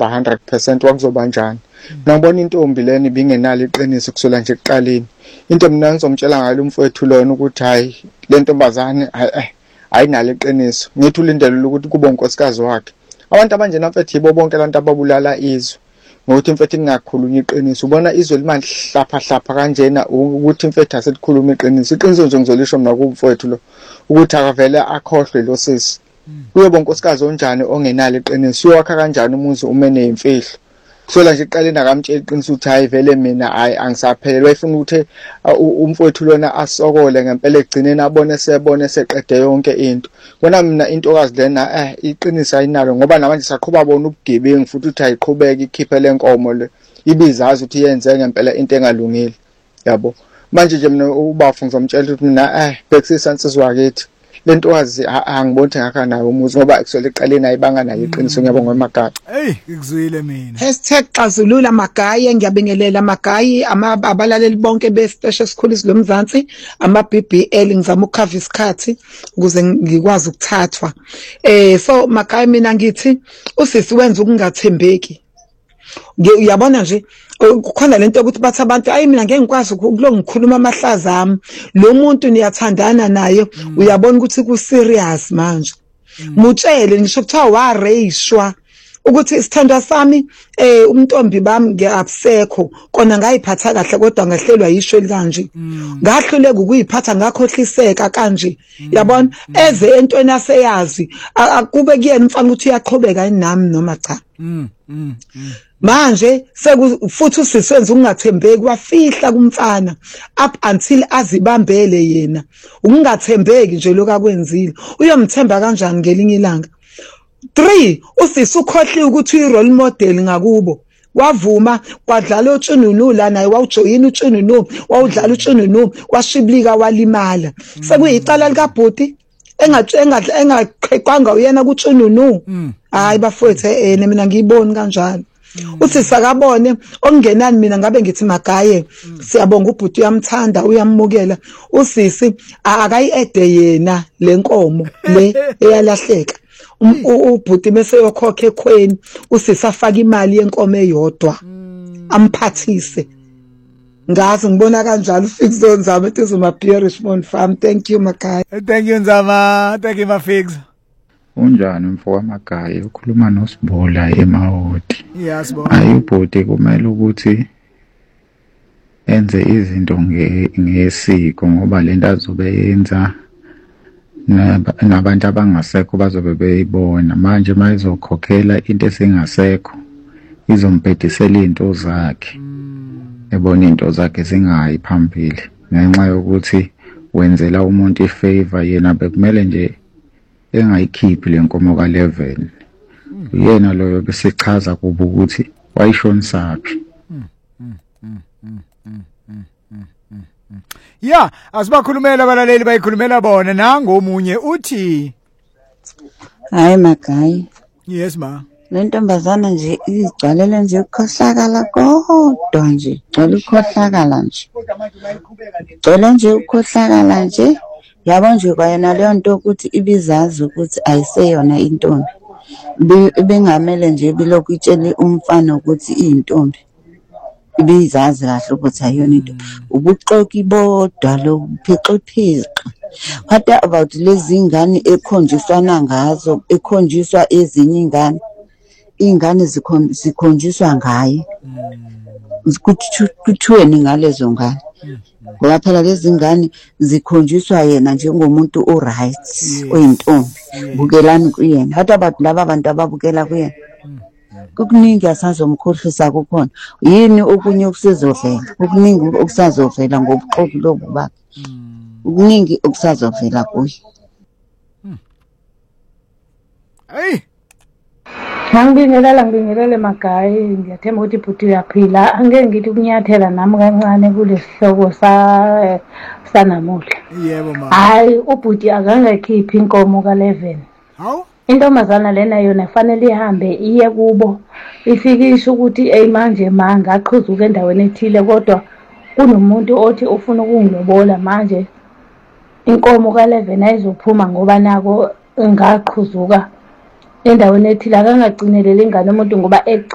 ngihamba 100% kwakuzoba njani. Nabona intombi lena ibingenalo iqiniso kusula nje ekuqaleni. Into mina ngizomtshela ngalo umfowethu lona ukuthi hayi le ntombazane ayinalo iqiniso. Ngithi ulindelele ukuthi kube unkosikazi wakhe. Abantu abanjena mfethu yibo bonke abantu ababulala izwe. Ngokuthi mfethu ningakhuluma iqiniso. Ubona izwe limanje hlapha kanjena ukuthi mfethu aselikhuluma iqiniso. Iqiniso nje ngizolisho mina kumfowethu lo ukuthi akavele akhohlwe lo sisi. Uyoba unkosikazi onjani ongenalo iqiniso. Uyakha kanjani umuzi umene imfihlo. Sola nje iqaleni akamtshela iqiniso ukuthi hayi vele mina angisaphelelwa. Wayefuna ukuthi umfowethu lona asokole ngempela egcineni abone seqede yonke into. Bona mina intokazi lena iqiniso ayinalo ngoba namanje saqhubha bona ubugebengu futhi uthi ayiqhubeke ikhiphe lenkomo le. Ibizazi ukuthi yenze ngempela into engalungile. Yabo. Manje nje mina ubafu ngizomtshela ukuthi mina bhekisisa insizwa yakithi. Lentokazi angiboni ngakho nayo umuzi ngoba kusole eqaleni ayibanga nayo iqiniso ngiyabonga eMagaya. Ngikuzwile mina. #xazulula Magayi ngiyabingelela Magayi abalaleli bonke besiteshi esikhulu isilomzansi ama-BBL ngizama ukukhava isikhathi ukuze ngikwazi ukuthathwa. So Magayi mina ngithi usisi wenza ukungathembeki. Uyabona nje kukhona lento ukuthi bathi abantu ayi mina ngeke ngikwazi ngikhuluma amahlaza ami lo muntu niyathandana naye uyabona ukuthi ku serious manje mutshele ngisho kuthiwa wareyishwa ukuthi isithandwa sami umntombi bami ngeabsekho kona ngayiphatha kahle kodwa ngahlelwa yisho likanje ngahluleka ukuyiphatha ngakhohliseka kanje yabona eze entweni aseyazi akube kuyena mfana ukuthi uyaqhubeka nami noma cha manje futhi usisenze ukungathembeki wafihla kumfana up until azibambele yena ukungathembeki nje lokakwenzile uyomthemba kanjani ngelinye ilanga 3 usisi ukhohliwe ukuthi uyi-role model ngakubo wavuma kwadlala uTshununu la naye wawujoyina uTshununu wawudlala uTshununu washiblika walimala sekuyicala likabhuti engaqheqwanga uyena kuTshununu hayi bafowethu mina ngiyiboni kanjalo uthi sakabone okungenani mina ngabe ngithi Magaye siyabonga ubhuti uyamthanda uyamukela usisi akayi-ede yena lenkomo le eyalahleka ubhuti bese yokhokha ekhweni usisi afaka imali yenkomo eyodwa amphathise ngazi ngibona kanjalo ufix zonzama etizuma Pierre Richmond Farm. Thank you Magaye. Thank you Nzama. Thank you Mafix. Unjani mfowethu Magaye ukhuluma noSibhola eMahodi. Yes bo. Ayibhodi kumele ukuthi enze izinto ngesiko ngoba lento azobe yenza nabantu abangasekho bazobe beyibona manje mayizokhokhela into esingasekho izombhedisela into zakhe ebona into zakhe zingayi phambili ngenxa yokuthi wenzela umuntu ifavor yena bekumele nje engayikhiphi lenkomo ka11 yena loyo besichaza kuba ukuthi wayishonisapi. Yeah, asibakhulumela abalaleli bayikhulumela bona nangomunye uthi hayi Magaye. Yes ma. Le ntombazana nje igcwalele nje ukukhohlakala kodwa nje igcwele ukukhohlakala nje. Igcwele nje ukukhohlakala nje yabo nje kwayena leyo nto ukuthi ibizazi ukuthi ayiseyona intombi. Bengamele nje bilokhu itshele umfana ukuthi iyintombi. Ibizazi kahle ukuthi ayona into. Ubuxoki bodwa lo phixiphiqa. What about lezi ingane ekhonjiswana ngazo ekhonjiswa ezinye ingane? Ingane zikhonjiswa ngaye. Kuthiweni ngalezo ngane. Ngoba phela lezi ngane zikhonjiswa yena njengomuntu oright oyintombi. Bukelani kuyena. What about laba abantu ababukela kuyena? Kukuningi asazomkhohlisa kukhona. Yini okunye okusezovela? Ukuningi okusazovela ngobuxoki lobu bakhe. Ukuningi okusazovela kuye. Hey. Ngibingelele Magaye ngiyathemba ukuthi ibhuti uyaphila angeke ngithi kunyathela nami kancane kulesihloko sanamuhla. Yebo mama. Hayi ubhuti akangakhiphi inkomo ka11. Hawu? Intombazana lena yona kufanele ihambe iye kubo ifikisha ukuthi manje ngaqhuzuka endaweni ethile kodwa kunomuntu othi ufuna ukungilobola manje inkomo ka11 ayizophuma ngoba nako ngaqhuzuka endaweni ethile akangagcinelele ingane umuntu ngoba